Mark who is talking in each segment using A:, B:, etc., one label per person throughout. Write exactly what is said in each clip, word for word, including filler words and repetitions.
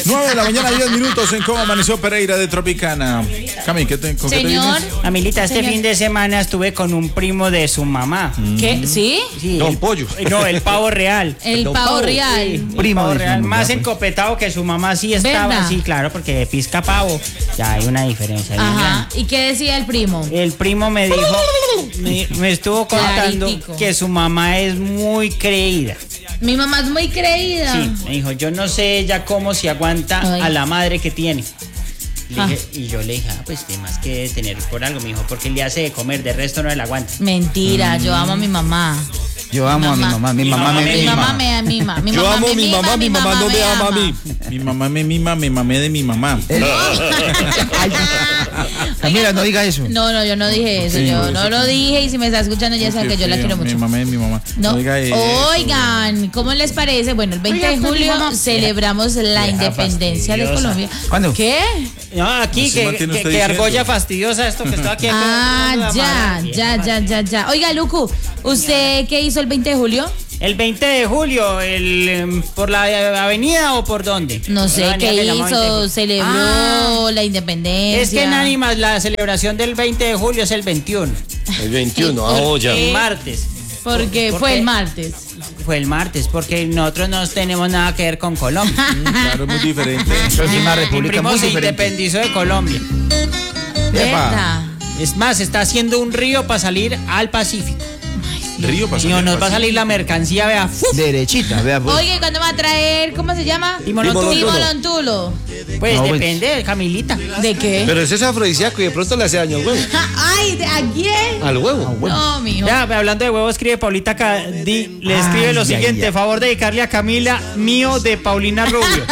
A: nueve de la mañana, diez minutos en Cómo Amaneció Pereira de Tropicana. Cami, ¿qué te, ¿con qué te
B: Señor.
A: vienes?
C: Amilita, este
B: Señor.
C: fin de semana estuve con un primo de su mamá.
B: ¿Qué? ¿Sí?
C: Sí,
D: Don
C: el-
D: Pollo.
C: No, el pavo real.
B: El
D: Don
B: pavo
D: Pavo.
B: real.
C: El
E: Primo
C: pavo
E: de su
C: real,
E: mamá,
C: más
E: pues.
C: encopetado que su mamá sí estaba.
B: ¿Verdad?
C: Sí, claro, porque pisca pavo. Ya hay una diferencia. bien
B: Ajá. ¿Y qué decía el primo?
C: grande. El primo me dijo, me, me estuvo contando
B: Claritico.
C: que su mamá es muy creída.
B: Mi mamá es muy creída.
C: Sí, me dijo, yo no sé ella cómo se aguanta
B: Ay.
C: a la madre que tiene. Le
B: Ah.
C: dije- y yo le dije, ah, pues de más que tener por algo, me dijo, porque le hace de comer, de resto no le aguanta.
B: Mentira, yo amo a mi mamá.
E: Yo amo a mi mamá. Mi
C: Mi
E: mamá
C: mamá
E: me
C: me
B: Mi
E: mima.
B: mamá me mima. Mi
D: Yo
B: mamá
D: amo
B: me
D: a mi
B: mima,
D: mamá, mi mamá no me ama a mí.
A: Mi mamá me mima, me mamé de mi mamá.
E: Ay, Camila, no diga eso.
B: No, no, yo no dije eso.
A: Sí,
B: Yo
A: eso
B: no
A: sí.
B: lo dije y si me está escuchando ya saben que yo la quiero
A: Me
B: mucho.
A: mamé de mi mamá.
B: No.
A: Oiga, eh,
B: Oigan, ¿cómo les parece? Bueno, el veinte de julio celebramos la independencia de
C: fastidiosa.
B: Colombia.
E: ¿Cuándo?
B: ¿Qué?
C: No, aquí,
A: No se
C: que,
A: mantiene
C: que,
A: usted
C: que
A: diciendo.
C: argolla fastidiosa esto que está aquí.
B: Ah, ya, ya, ya, ya, ya. Oiga, Lucu, ¿usted qué hizo el veinte de julio?
C: El veinte de julio, el, em, ¿por la avenida o por dónde?
B: No
C: Por
B: sé
C: la avenida
B: qué
C: que llamaba veinte de
B: hizo,
C: julio.
B: celebró
C: Ah,
B: la independencia.
C: es que en Ánimas la celebración del veinte de julio es el veintiuno.
D: El veintiuno, ah, oh, ya.
C: El martes.
B: Porque
C: ¿Por
B: fue
C: qué?
B: el martes.
C: Fue el martes, porque nosotros no tenemos nada que ver con Colombia.
A: Claro, es muy diferente.
E: Eso es una
C: Mi
E: república
C: primo
E: muy
C: se
E: diferente.
C: independizó de Colombia.
B: ¿Verdad?
C: Es más, está haciendo un río para salir al Pacífico.
A: Río pasó.
C: Y nos va a salir la mercancía, vea. ¡fu!
E: Derechita, vea pues.
B: Oye, ¿cuándo va a traer? ¿Cómo se llama?
C: Timolontulo.
B: Timolontulo.
C: Pues
E: No, pues.
C: depende, Camilita.
B: ¿De qué?
D: Pero ese es afrodisíaco y de pronto le hace daño al huevo.
B: Ay, ¿de- ¿a quién?
D: Al huevo.
B: No, mijo.
C: Ya, hablando de huevo, escribe Paulita Cadi, le
E: Ay,
C: escribe lo
E: ay,
C: siguiente,
E: ay.
C: favor de dedicarle a Camila, mío de Paulina Rubio.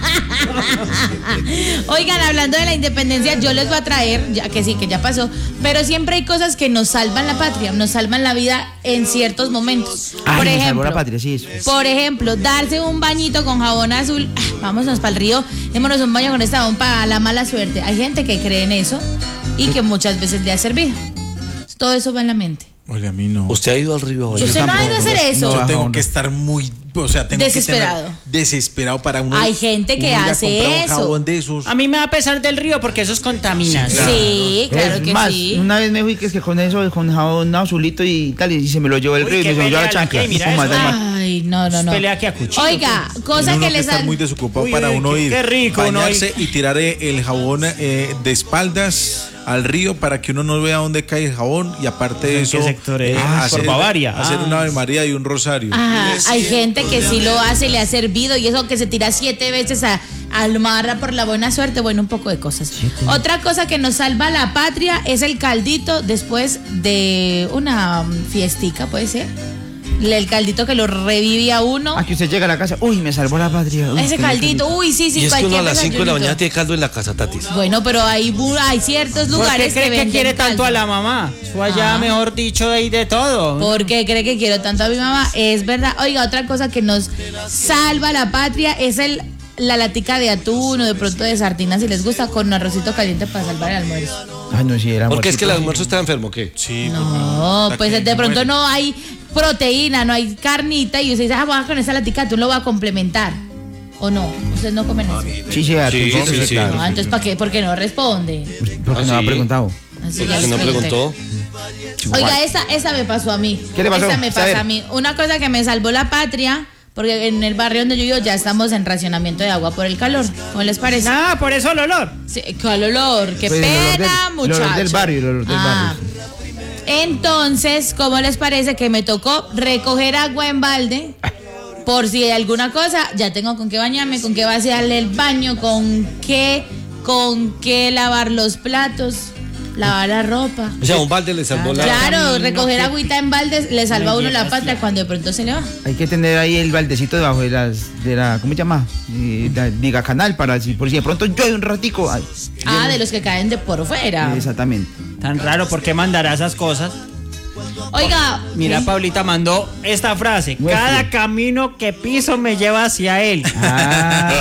B: Oigan, hablando de la independencia, yo les voy a traer, ya que sí, que ya pasó, pero siempre hay cosas que nos salvan la patria, nos salvan la vida en ciertos momentos.
E: Ay,
B: Por
E: me salvó
B: ejemplo,
E: la patria, sí, eso.
B: por ejemplo, darse un bañito con jabón azul. Ah, vámonos para el río, démonos un baño con este jabón para la mala suerte. Hay gente que cree en eso y que muchas veces le ha servido. Todo eso va en la mente.
A: Oye, a mí no.
D: ¿Usted ha ido al río hoy?
B: ¿Usted no ha ido a hacer eso?
A: Yo
E: No,
A: tengo
E: no.
A: que estar muy, o sea, tengo
B: Desesperado.
A: que tener desesperado para uno.
B: Hay gente que
A: uno ir a
B: hace
A: comprar un
B: eso.
A: jabón de esos.
C: A mí me va a pesar del río porque eso es contaminación.
B: Sí, claro
E: Es
B: que
E: más,
B: sí.
E: una vez me fui que es que con eso, con jabón azulito y tal, y se me lo llevó el
C: Uy,
E: río y
C: qué
E: me subió a la
C: pelea,
E: chancla.
C: ¿qué? Mira
E: Hijo
C: eso.
E: madre, madre.
B: Ay, no, no, no.
C: Pelea que a cuchillo.
B: Oiga,
A: Y
B: cosa
A: uno
B: que
A: que
B: les
A: estar
B: sal-
A: muy desocupado
C: Uy,
A: para
C: uy,
A: uno
C: qué-
A: ir,
C: qué rico uno
A: bañarse y tirar eh, el jabón eh, de espaldas al río para que uno no vea dónde cae el jabón y aparte de
C: ¿En
A: eso
C: qué sector es?
A: ah,
C: Por Bavaria.
A: hacer
C: Ah.
A: una Ave María y un rosario.
B: Ah, hay gente que sí lo hace, le ha servido y eso que se tira siete veces a almarra por la buena suerte, bueno, un poco de cosas. Otra cosa que nos salva la patria es el caldito después de una mm, fiestica, puede ser. El caldito que lo revive a uno.
E: Ah, que usted llega a la casa, uy, me salvó la patria. Uy,
B: Ese
E: qué
B: caldito, uy, sí, sí,
D: Y es que uno a
B: cualquier
D: las cinco de la
B: desayunito.
D: mañana tiene caldo en la casa, Tatis.
B: Bueno, pero hay, bu- hay ciertos
C: ¿Por qué
B: lugares
C: cree
B: que
C: que,
B: venden
C: quiere tanto
B: caldo.
C: a la mamá? Eso allá,
B: Ah.
C: mejor dicho, hay de todo.
B: ¿Por qué cree que quiero tanto a mi mamá? Es verdad. Oiga, otra cosa que nos salva la patria es el la latica de atún o de pronto de sardinas si les gusta con arrocito caliente para salvar el almuerzo.
E: Ay, no, sí, era
D: Porque es que el
E: muertito.
D: almuerzo está enfermo, ¿qué?
A: Sí,
B: No,
A: porque-
B: pues
A: hasta
B: de
A: que
B: pronto
A: muere.
B: no hay proteína, no hay carnita y usted dice, ah, voy a con esa latica de atún lo va a complementar. ¿O no? ¿Ustedes no comen eso?
E: Sí, sí, atuncito,
D: sí, sí.
E: claro.
B: Ah, entonces ¿para qué? ¿Por qué no responde?
E: Porque
D: Ah,
E: no ha
D: sí.
E: preguntado.
B: Así ya
D: ¿Por qué
B: les
D: no
B: pregunté.
D: preguntó?
B: Oiga, esa, esa me pasó a mí.
E: ¿Qué le pasó?
B: Esa me
E: A ver.
B: pasa a mí. Una cosa que me salvó la patria, porque en el barrio donde yo vivo ya estamos en racionamiento de agua por el calor. ¿Cómo les parece?
C: Ah, por eso el olor.
B: Sí, qué olor, qué
E: Pues, el olor
B: pena,
E: del- el olor
B: muchachos.
E: del barrio, el olor del barrio.
B: Entonces, ¿cómo les parece que me tocó recoger agua en balde? Por si hay alguna cosa, ya tengo con qué bañarme, con qué vaciarle el baño, con qué, con qué lavar los platos, lavar la ropa.
D: O sea, un balde le salvó la...
B: Claro, recoger agüita en balde le salva a uno la patria cuando de pronto se le va.
E: Hay que tener ahí el baldecito debajo de las, de la, ¿cómo se llama? Eh, la diga canal para si, por si de pronto llueve un ratico. Ay,
B: Ah, de los que caen de por fuera.
E: exactamente.
C: Tan raro, ¿por qué mandará esas cosas?
B: Oiga,
C: Mira, Paulita mandó esta frase.
E: Muestre.
C: Cada camino que piso me lleva hacia él.
E: Ah,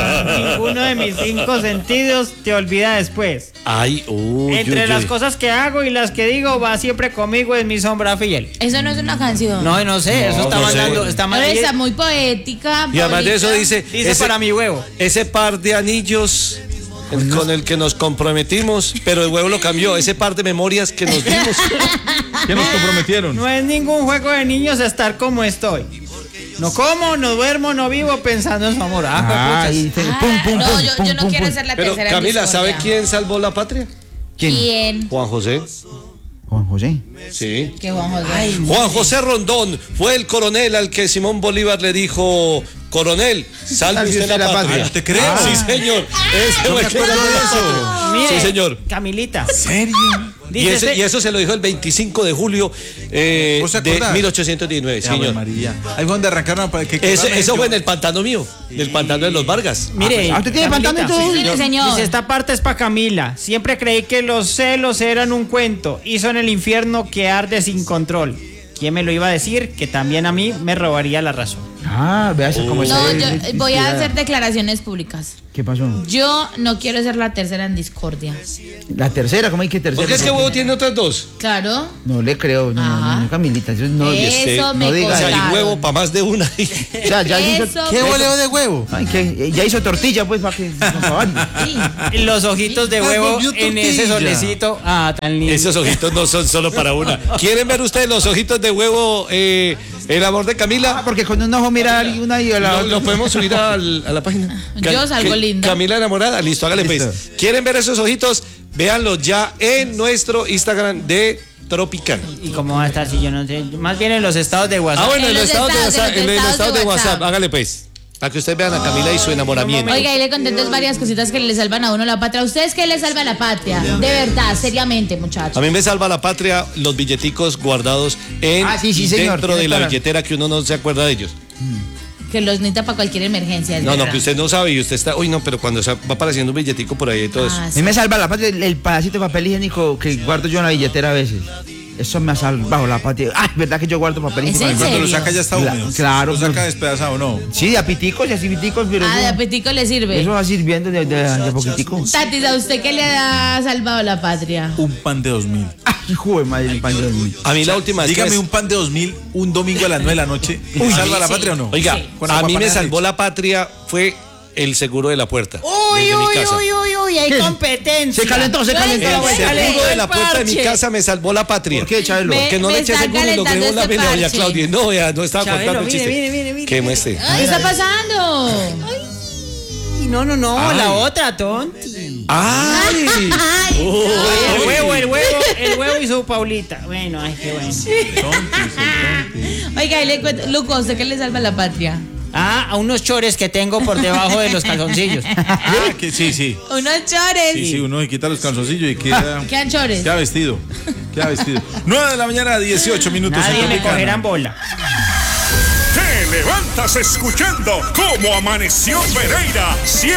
C: ninguno de mis cinco sentidos te olvida después.
D: Ay, uy,
C: Entre
D: uy,
C: las
D: uy.
C: cosas que hago y las que digo, va siempre conmigo, es mi sombra fiel.
B: Eso no es una canción.
C: No, no sé, eso está
D: no
C: mandando,
D: sé.
C: está
B: Pero
C: mandando.
B: está muy poética.
D: Y además de eso
B: Paulita.
D: dice,
C: Dice
D: ese,
C: para mi huevo.
D: ese par de anillos el- con el que nos comprometimos, pero el huevo lo cambió, ese par de memorias que nos dimos.
A: ¿Qué nos comprometieron?
C: No es ningún juego de niños estar como estoy. No como, no duermo, no vivo pensando en su amor. Ah,
E: Ah,
C: juepuchas.
E: y te-
B: Ah,
E: pum, pum,
B: no,
E: pum,
B: yo,
E: pum,
B: yo no
E: pum,
B: quiero
E: pum.
B: ser la
D: Pero
B: tercera. en
D: Camila, ¿sabe
B: discordia.
D: quién salvó la patria?
E: ¿Quién?
B: ¿Quién?
D: Juan José.
E: Juan José.
D: Sí.
B: Que Juan José.
D: Juan José Rondón fue el coronel al que Simón Bolívar le dijo: coronel, salve usted la patria.
A: Ah, ¿te creo?
D: Ah, sí, señor. Ese
A: No
D: fue
A: me
D: el que
A: acuerdo
D: salvó
A: de
D: la
A: eso.
D: patria.
C: Mire,
D: Sí, señor.
C: Camilita.
A: ¿Serio?
D: Y,
C: Dice
D: ese-
C: este-
D: y eso se lo dijo el veinticinco de julio eh,
A: ¿Vos te
D: de
A: acordás?
D: mil ochocientos diecinueve,
A: Ave
D: señor.
A: María. Ahí fue donde arrancaron para que
D: Eso,
A: quedaran
D: eso
A: ellos.
D: fue en el pantano mío, del pantano de los Vargas.
C: Mire,
E: Ah, ¿usted tiene
C: Camilita.
E: pantano y todo?
B: Sí, señor.
C: Dice, esta parte es para Camila. Siempre creí que los celos eran un cuento. Hizo en el infierno que arde sin control. ¿Quién me lo iba a decir? Que también a mí me robaría la razón.
E: Ah, veas cómo
B: No,
E: está.
B: yo
E: eh,
B: voy a
E: inspirada.
B: hacer declaraciones públicas.
E: ¿Qué pasó?
B: Yo no quiero ser la tercera en discordia.
E: La tercera, ¿cómo hay que tercera?
D: Porque es que huevo tiene otras dos.
B: Claro.
E: No le creo, no, no,
B: Ajá.
E: no, Camilita. Eso no,
B: Eso
E: yo sé,
B: me
E: no diga
D: O sea,
B: contaron.
D: hay huevo para más de una.
E: O sea, ya hizo,
B: Eso
A: ¿Qué
B: me-
A: voleo de huevo?
E: ay, que, ya hizo tortilla, pues, para que. por favor.
B: Sí.
C: Los ojitos de
A: Ah,
C: huevo
A: volvió
C: en ese
A: tortilla.
C: solecito. Ah, tan lindo.
D: Esos ojitos no son solo para una. ¿Quieren ver ustedes los ojitos de huevo, eh, el amor de
E: Ah,
D: Camila?
E: porque con un ojo mira a una y a la
D: Lo,
E: otra.
D: lo podemos subir al- a la página.
B: Yo salgo
D: que-
B: linda.
D: Camila enamorada, listo, hágale
E: Listo.
D: pues. ¿Quieren ver esos ojitos? Véanlos ya en nuestro Instagram de Tropical.
C: ¿Y cómo va a estar si yo no sé? Más bien en los estados de WhatsApp.
D: Ah, bueno,
B: En
D: en los
B: los
D: estados de
B: estados,
D: WhatsApp,
B: en
D: en
B: los
D: los
B: estados
D: estados
B: de
D: de WhatsApp,
B: WhatsApp.
D: hágale pues. Para que ustedes vean a Camila y su enamoramiento.
B: Oiga, y le conté entonces varias cositas que le salvan a uno la patria. ¿Ustedes qué le salva a la patria? De verdad, seriamente, muchachos.
D: A mí me salva la patria los billeticos guardados en
E: Ah, sí, sí, señor,
D: dentro de
E: tiene
D: la
E: toda la-
D: billetera que uno no se acuerda de ellos.
B: Que los necesita para cualquier emergencia. es
D: No, no,
B: verdad.
D: que usted no sabe y usted está, uy, no, pero cuando se va apareciendo un billetico por ahí y todo eso.
B: Ah,
E: A
B: sí.
E: mí me salva la patria el, el pedacito de papel higiénico que guardo yo en la billetera a veces. Eso me ha salvado la patria. Ah, ¿verdad que yo guardo papel
B: ¿Es
E: higiénico?
B: en
A: Cuando lo
B: serio?
A: saca ya está
E: Cla-
A: húmedo.
E: claro,
A: Lo saca
E: pero-
A: despedazado, ¿no?
E: Sí, de a piticos y así piticos, pero
B: Ah, de
E: eso,
B: apetico le sirve.
E: eso va sirviendo de, de, de poquitico.
B: Tatis, ¿a usted qué le ha salvado la patria?
A: Un pan de dos mil.
E: Ah, hijo de madre, el pan de mí.
D: A mí la última vez que
A: Dígame
D: me-
A: un pan de dos mil un domingo a las nueve de la noche. ¿Y salva la
B: sí.
A: patria o no?
D: Oiga,
A: Con
D: a
A: agua
D: mí me
A: panela
D: salvó
A: leche.
D: la patria fue el seguro de la puerta.
C: Uy,
D: desde mi
C: uy,
D: casa.
C: uy, uy, uy, hay
E: ¿Qué?
C: competencia.
E: Se calentó, se calentó.
B: Ay,
D: El
B: Bueno,
D: seguro de la
C: el
D: puerta de mi
C: parche.
D: casa me salvó la patria.
E: ¿Por qué, Chabelo?
B: Me-
D: Porque no le eché
B: están
D: seguro y lo
B: calentando
D: creo una
B: este
D: vez doña
B: parche.
D: Claudia. No, ya no estaba
C: Chabelo,
D: contando el
C: mire,
D: chiste.
C: mire, mire, mire,
D: ¿Qué
C: mire.
D: muestre?
B: ¿Qué está pasando?
C: Ay, no, no, no,
D: Ay.
C: la otra, tonti.
D: ¡Ay!
B: Ay,
D: Uy.
C: El huevo, el huevo, el huevo y su Paulita. Bueno, ay, qué bueno.
B: Oiga, y le cuento, Luco, ¿a usted qué le salva la patria?
C: Ah, a unos chores que tengo por debajo de los calzoncillos.
A: Ah, que sí, sí.
B: Unos chores.
A: Sí, sí, uno se quita los calzoncillos y queda,
B: ¿Qué han chores?
A: queda vestido. Queda vestido. nueve de la mañana, dieciocho minutos.
C: Nadie
A: en
C: me
A: Tropicana.
C: cogerán bola.
F: Te levantas escuchando cómo amaneció Pereira.